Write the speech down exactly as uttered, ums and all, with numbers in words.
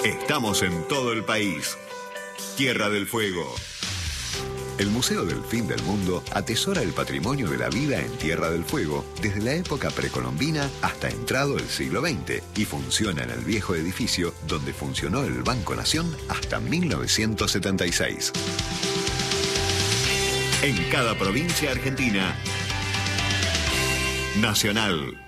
Estamos en todo el país. Tierra del Fuego. El Museo del Fin del Mundo atesora el patrimonio de la vida en Tierra del Fuego desde la época precolombina hasta entrado el siglo veinte y funciona en el viejo edificio donde funcionó el Banco Nación hasta mil novecientos setenta y seis. En cada provincia argentina, Nacional.